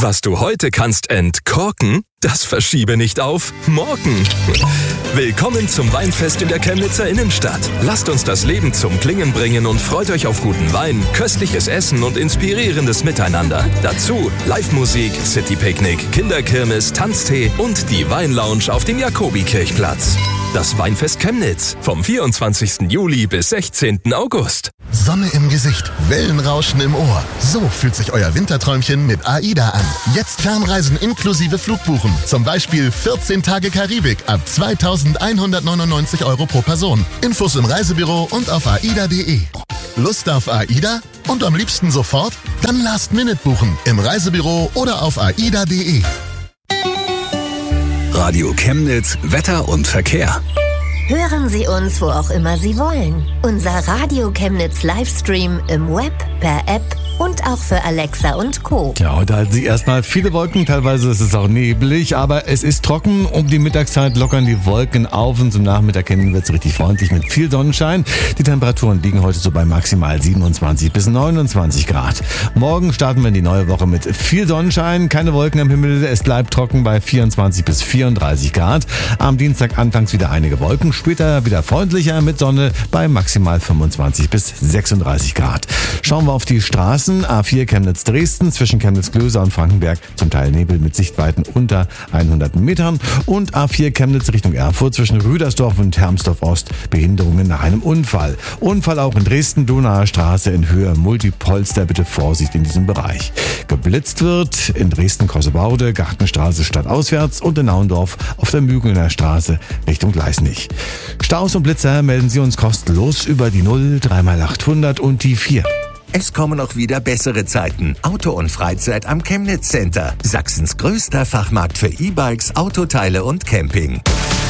Was du heute kannst entkorken, das verschiebe nicht auf morgen. Willkommen zum Weinfest in der Chemnitzer Innenstadt. Lasst uns das Leben zum Klingen bringen und freut euch auf guten Wein, köstliches Essen und inspirierendes Miteinander. Dazu Live-Musik, City-Picknick, Kinderkirmes, Tanztee und die Weinlounge auf dem Jakobikirchplatz. Das Weinfest Chemnitz vom 24. Juli bis 16. August. Sonne im Gesicht, Wellenrauschen im Ohr. So fühlt sich euer Winterträumchen mit AIDA an. Jetzt Fernreisen inklusive Flugbuchen. Zum Beispiel 14 Tage Karibik ab 2.199 € pro Person. Infos im Reisebüro und auf aida.de. Lust auf AIDA? Und am liebsten sofort? Dann Last Minute buchen im Reisebüro oder auf aida.de. Radio Chemnitz, Wetter und Verkehr. Hören Sie uns, wo auch immer Sie wollen. Unser Radio Chemnitz Livestream im Web, per App und auch für Alexa und Co. Ja, heute halten sich erstmal viele Wolken, teilweise ist es auch neblig, aber es ist trocken. Um die Mittagszeit lockern die Wolken auf und zum Nachmittag hin wird es richtig freundlich mit viel Sonnenschein. Die Temperaturen liegen heute so bei maximal 27 bis 29 Grad. Morgen starten wir in die neue Woche mit viel Sonnenschein, keine Wolken am Himmel, es bleibt trocken bei 24 bis 34 Grad. Am Dienstag anfangs wieder einige Wolken, später wieder freundlicher mit Sonne bei maximal 25 bis 36 Grad. Schauen wir auf die Straßen. A4 Chemnitz-Dresden zwischen Chemnitz-Klöser und Frankenberg, zum Teil Nebel mit Sichtweiten unter 100 Metern. Und A4 Chemnitz Richtung Erfurt zwischen Rüdersdorf und Hermsdorf-Ost, Behinderungen nach einem Unfall. Unfall auch in Dresden, Donauer Straße in Höhe Multipolster, bitte Vorsicht in diesem Bereich. Geblitzt wird in Dresden-Kossebaude, Gartenstraße stadtauswärts und in Naundorf auf der Mügelner Straße Richtung Gleisnich. Staus und Blitzer melden Sie uns kostenlos über die 0 3x800 und die 4. Es kommen auch wieder bessere Zeiten. Auto und Freizeit am Chemnitz Center. Sachsens größter Fachmarkt für E-Bikes, Autoteile und Camping.